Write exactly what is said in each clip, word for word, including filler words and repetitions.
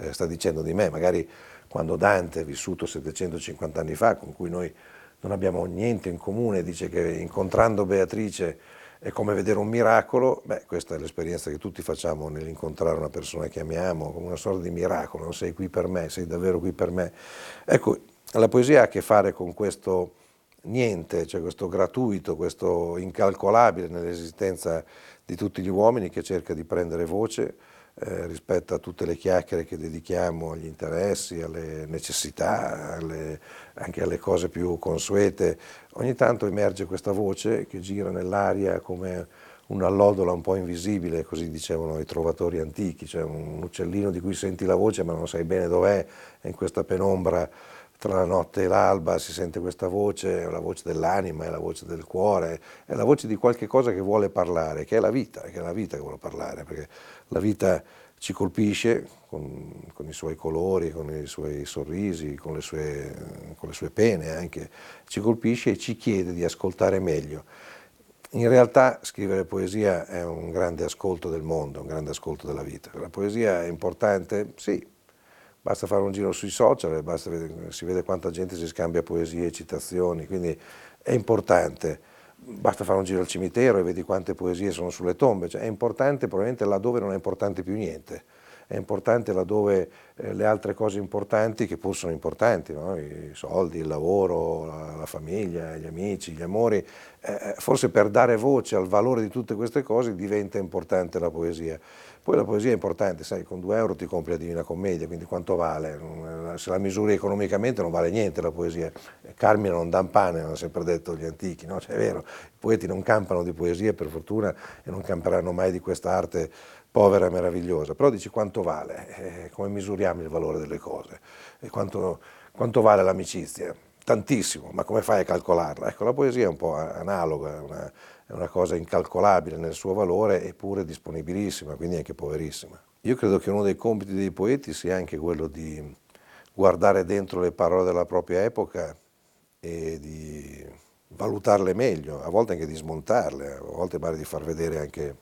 eh, sta dicendo di me. Magari quando Dante è vissuto settecentocinquanta anni fa, con cui noi non abbiamo niente in comune, dice che incontrando Beatrice è come vedere un miracolo. Beh, questa è l'esperienza che tutti facciamo nell'incontrare una persona che amiamo, come una sorta di miracolo, no? Sei qui per me, sei davvero qui per me. Ecco, la poesia ha a che fare con questo niente, cioè questo gratuito, questo incalcolabile nell'esistenza di tutti gli uomini, che cerca di prendere voce eh, rispetto a tutte le chiacchiere che dedichiamo agli interessi, alle necessità, alle, anche alle cose più consuete. Ogni tanto emerge questa voce che gira nell'aria come un'allodola un po' invisibile, così dicevano i trovatori antichi, cioè un uccellino di cui senti la voce ma non sai bene dov'è, e in questa penombra tra la notte e l'alba si sente questa voce, è la voce dell'anima, è la voce del cuore, è la voce di qualche cosa che vuole parlare, che è la vita, che è la vita che vuole parlare, perché la vita ci colpisce con, con i suoi colori, con i suoi sorrisi, con le sue, con le sue pene anche, ci colpisce e ci chiede di ascoltare meglio. In realtà scrivere poesia è un grande ascolto del mondo, un grande ascolto della vita. La poesia è importante? Sì. Basta fare un giro sui social, basta vedere, si vede quanta gente si scambia poesie e citazioni, quindi è importante. Basta fare un giro al cimitero e vedi quante poesie sono sulle tombe, cioè è importante probabilmente laddove non è importante più niente. È importante laddove eh, le altre cose importanti, che pur sono importanti, no? I soldi, il lavoro, la, la famiglia, gli amici, gli amori, eh, forse per dare voce al valore di tutte queste cose diventa importante la poesia. Poi la poesia è importante, sai, con due euro ti compri la Divina Commedia, quindi quanto vale? Se la misuri economicamente non vale niente la poesia. Carmine non dà pane, hanno sempre detto gli antichi, no? Cioè, è vero, i poeti non campano di poesia per fortuna e non camperanno mai di questa arte povera e meravigliosa, però dici quanto vale, eh, come misuriamo il valore delle cose, e quanto, quanto vale l'amicizia? Tantissimo, ma come fai a calcolarla? Ecco, la poesia è un po' analoga, è una, è una cosa incalcolabile nel suo valore, eppure disponibilissima, quindi anche poverissima. Io credo che uno dei compiti dei poeti sia anche quello di guardare dentro le parole della propria epoca e di valutarle meglio, a volte anche di smontarle, a volte magari di far vedere anche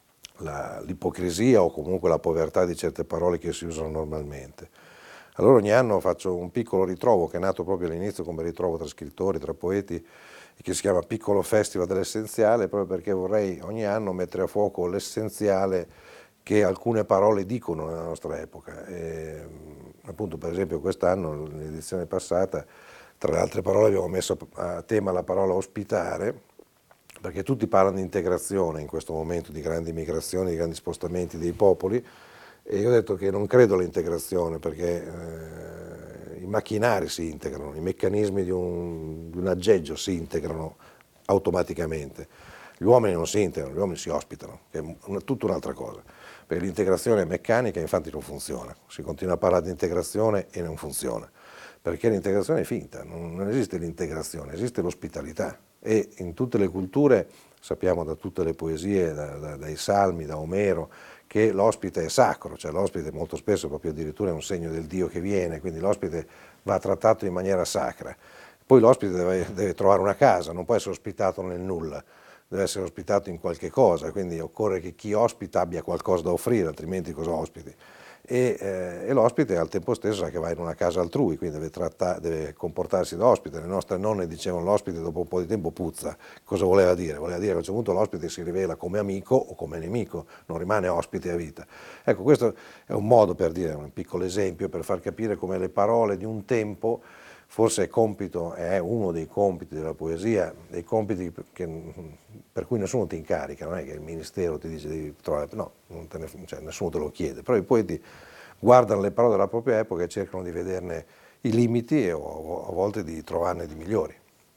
la, l'ipocrisia o comunque la povertà di certe parole che si usano normalmente. Allora ogni anno faccio un piccolo ritrovo che è nato proprio all'inizio come ritrovo tra scrittori, tra poeti, che si chiama Piccolo Festival dell'Essenziale, proprio perché vorrei ogni anno mettere a fuoco l'essenziale che alcune parole dicono nella nostra epoca. E, appunto, per esempio quest'anno, nell'edizione passata, tra le altre parole abbiamo messo a tema la parola ospitare, perché tutti parlano di integrazione in questo momento di grandi migrazioni, di grandi spostamenti dei popoli, e io ho detto che non credo all'integrazione, perché eh, i macchinari si integrano, i meccanismi di un, di un aggeggio si integrano automaticamente. Gli uomini non si integrano, gli uomini si ospitano, che è una, tutta un'altra cosa. Perché l'integrazione meccanica infatti non funziona, si continua a parlare di integrazione e non funziona, perché l'integrazione è finta, non, non esiste l'integrazione, esiste l'ospitalità. E in tutte le culture, sappiamo da tutte le poesie, da, da, dai salmi, da Omero, che l'ospite è sacro, cioè l'ospite molto spesso proprio addirittura è un segno del Dio che viene, quindi l'ospite va trattato in maniera sacra. Poi l'ospite deve, deve trovare una casa, non può essere ospitato nel nulla, deve essere ospitato in qualche cosa, quindi occorre che chi ospita abbia qualcosa da offrire, altrimenti cosa ospiti? E, eh, e l'ospite al tempo stesso sa che va in una casa altrui, quindi deve, trattare, deve comportarsi da ospite. Le nostre nonne dicevano l'ospite dopo un po' di tempo puzza. Cosa voleva dire? Voleva dire che a un certo punto l'ospite si rivela come amico o come nemico, non rimane ospite a vita. Ecco, questo è un modo per dire, un piccolo esempio per far capire come le parole di un tempo, forse è compito, è uno dei compiti della poesia, dei compiti che, per cui nessuno ti incarica, non è che il ministero ti dice devi trovare, no, non te ne, cioè, nessuno te lo chiede, però i poeti guardano le parole della propria epoca e cercano di vederne i limiti e o, a volte di trovarne di migliori.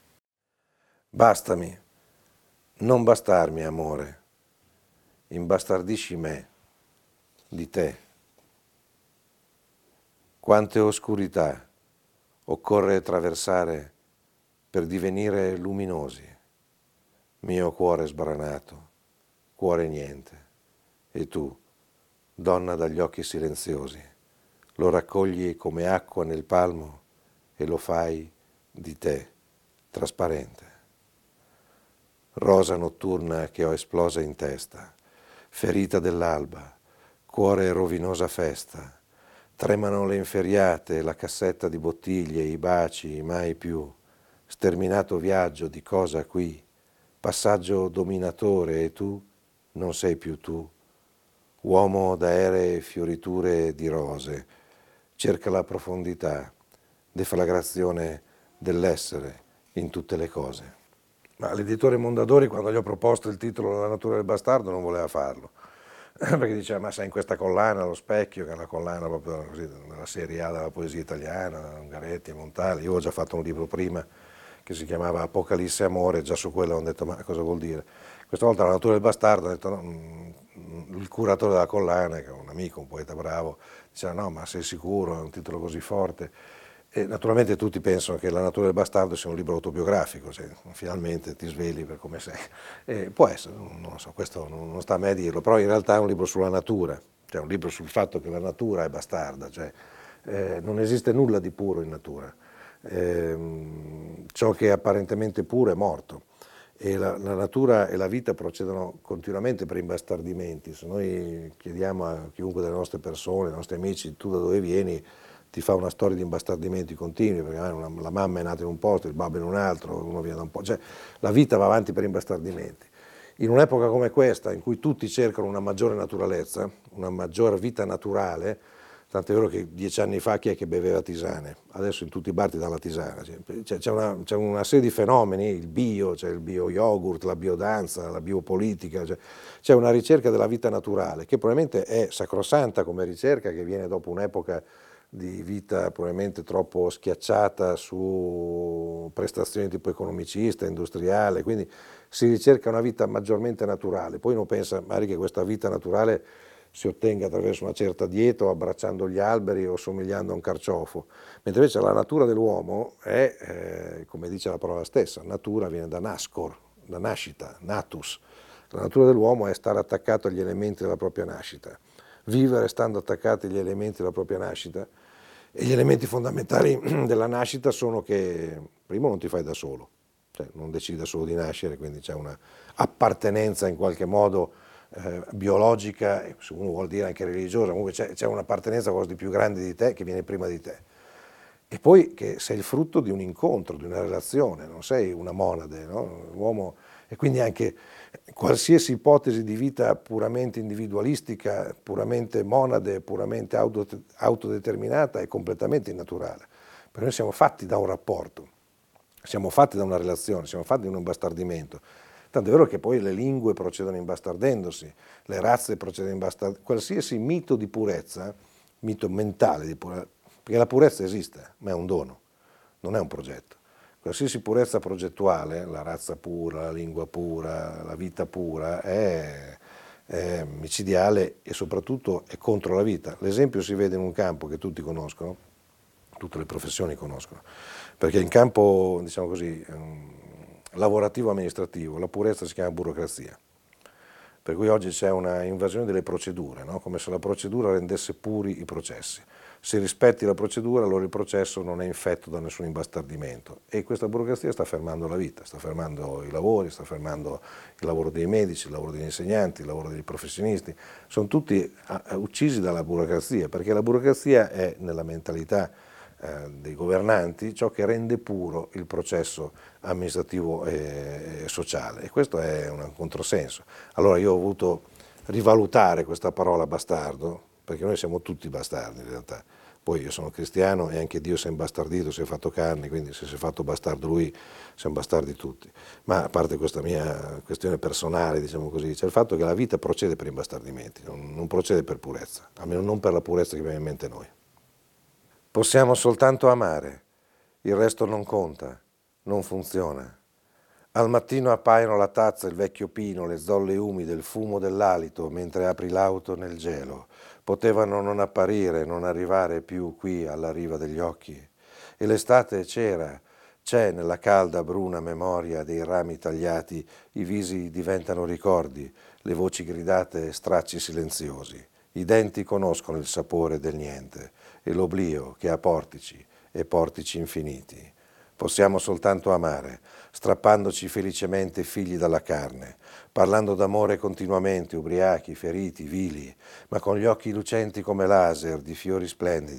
Bastami, non bastarmi amore, imbastardisci me, di te. Quante oscurità occorre attraversare per divenire luminosi. Mio cuore sbranato, cuore niente. E tu, donna dagli occhi silenziosi, lo raccogli come acqua nel palmo e lo fai di te, trasparente. Rosa notturna che ho esplosa in testa, ferita dell'alba, cuore rovinosa festa, Tremano le inferriate, la cassetta di bottiglie, i baci, mai più. Sterminato viaggio di cosa qui, passaggio dominatore e tu non sei più tu. Uomo d'aeree fioriture di rose, cerca la profondità, deflagrazione dell'essere in tutte le cose. Ma l'editore Mondadori, quando gli ho proposto il titolo La natura del bastardo, non voleva farlo, perché diceva, ma sai, in questa collana, Lo Specchio, che è una collana proprio così, della serie A della poesia italiana, Ungaretti e Montale, io avevo già fatto un libro prima che si chiamava Apocalisse Amore, già su quello ho detto, ma cosa vuol dire? Questa volta La natura del bastardo, ha detto, no, il curatore della collana, che è un amico, un poeta bravo, diceva, no, ma sei sicuro, è un titolo così forte? E naturalmente tutti pensano che La natura del bastardo sia un libro autobiografico, cioè finalmente ti sveli per come sei. E può essere, non lo so, questo non, non sta a me a dirlo, però in realtà è un libro sulla natura, cioè un libro sul fatto che la natura è bastarda, cioè eh, non esiste nulla di puro in natura. Eh, ciò che è apparentemente puro è morto. E la, la natura e la vita procedono continuamente per imbastardimenti. Se noi chiediamo a chiunque delle nostre persone, ai nostri amici, tu da dove vieni, ti fa una storia di imbastardimenti continui, perché una, la mamma è nata in un posto, il babbo in un altro, uno viene da un po', cioè la vita va avanti per imbastardimenti. In un'epoca come questa, in cui tutti cercano una maggiore naturalezza, una maggiore vita naturale, tant'è vero che dieci anni fa chi è che beveva tisane? Adesso in tutti i bar ti danno la tisana. C'è, c'è, una, c'è una serie di fenomeni, il bio, c'è il bio yogurt, la biodanza, la biopolitica, c'è, c'è una ricerca della vita naturale che probabilmente è sacrosanta come ricerca, che viene dopo un'epoca di vita probabilmente troppo schiacciata su prestazioni tipo economicista, industriale, quindi si ricerca una vita maggiormente naturale. Poi uno pensa magari che questa vita naturale si ottenga attraverso una certa dieta o abbracciando gli alberi o somigliando a un carciofo, mentre invece la natura dell'uomo è, eh, come dice la parola stessa, natura viene da nascor, da nascita, natus. La natura dell'uomo è stare attaccato agli elementi della propria nascita, vivere stando attaccati agli elementi della propria nascita, e gli elementi fondamentali della nascita sono che prima non ti fai da solo, cioè non decidi da solo di nascere, quindi c'è una appartenenza in qualche modo eh, biologica, e se uno vuol dire anche religiosa, comunque c'è, c'è un'appartenenza a qualcosa di più grande di te che viene prima di te. E poi che sei il frutto di un incontro, di una relazione, non sei una monade, no? L'uomo, e quindi anche qualsiasi ipotesi di vita puramente individualistica, puramente monade, puramente auto, autodeterminata è completamente innaturale. Perché noi siamo fatti da un rapporto, siamo fatti da una relazione, siamo fatti da un imbastardimento. Tanto è vero che poi le lingue procedono imbastardendosi, le razze procedono imbastardendosi, qualsiasi mito di purezza, mito mentale di purezza, perché la purezza esiste, ma è un dono, non è un progetto. Qualsiasi purezza progettuale, la razza pura, la lingua pura, la vita pura, è, è micidiale e soprattutto è contro la vita. L'esempio si vede in un campo che tutti conoscono, tutte le professioni conoscono, perché in campo, diciamo così, lavorativo amministrativo, la purezza si chiama burocrazia. Per cui oggi c'è una invasione delle procedure, no? Come se la procedura rendesse puri i processi. Se rispetti la procedura, allora il processo non è infetto da nessun imbastardimento. E questa burocrazia sta fermando la vita, sta fermando i lavori, sta fermando il lavoro dei medici, il lavoro degli insegnanti, il lavoro dei professionisti. Sono tutti uccisi dalla burocrazia, perché la burocrazia è nella mentalità eh, dei governanti ciò che rende puro il processo amministrativo e sociale. E questo è un controsenso. Allora io ho voluto rivalutare questa parola bastardo, perché noi siamo tutti bastardi in realtà. Poi io sono cristiano e anche Dio si è imbastardito, si è fatto carne, quindi se si è fatto bastardo lui, siamo bastardi tutti. Ma a parte questa mia questione personale, diciamo così, c'è il fatto che la vita procede per imbastardimenti, non, non procede per purezza, almeno non per la purezza che abbiamo in mente noi. Possiamo soltanto amare, il resto non conta, non funziona. Al mattino appaiono la tazza, il vecchio pino, le zolle umide, il fumo dell'alito mentre apri l'auto nel gelo. Potevano non apparire, non arrivare più qui alla riva degli occhi. E l'estate c'era, c'è nella calda bruna memoria dei rami tagliati, i visi diventano ricordi, le voci gridate stracci silenziosi. I denti conoscono il sapore del niente e l'oblio che ha portici e portici infiniti. possiamo soltanto amare, strappandoci felicemente figli dalla carne, parlando d'amore continuamente, ubriachi, feriti, vili, ma con gli occhi lucenti come laser di fiori splendidi,